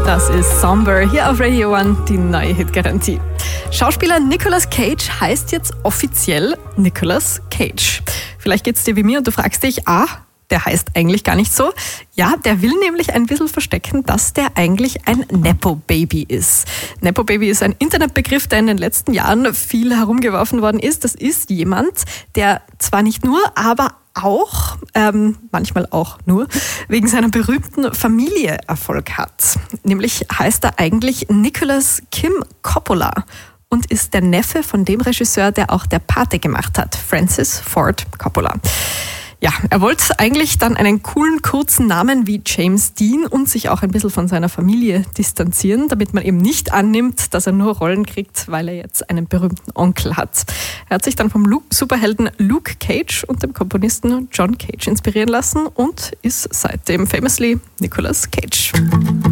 Das ist Somber hier auf Radio 1, die neue Hitgarantie. Schauspieler Nicolas Cage heißt jetzt offiziell Nicolas Cage. Vielleicht geht's dir wie mir und du fragst dich, der heißt eigentlich gar nicht so. Ja, der will nämlich ein bisschen verstecken, dass der eigentlich ein Nepo-Baby ist. Nepo-Baby ist ein Internetbegriff, der in den letzten Jahren viel herumgeworfen worden ist. Das ist jemand, der zwar nicht nur, aber auch, manchmal auch nur, wegen seiner berühmten Familie Erfolg hat. Nämlich heißt er eigentlich Nicolas Kim Coppola und ist der Neffe von dem Regisseur, der auch Der Pate gemacht hat, Francis Ford Coppola. Ja, er wollte eigentlich dann einen coolen, kurzen Namen wie James Dean und sich auch ein bisschen von seiner Familie distanzieren, damit man eben nicht annimmt, dass er nur Rollen kriegt, weil er jetzt einen berühmten Onkel hat. Er hat sich dann vom Superhelden Luke Cage und dem Komponisten John Cage inspirieren lassen und ist seitdem famously Nicolas Cage.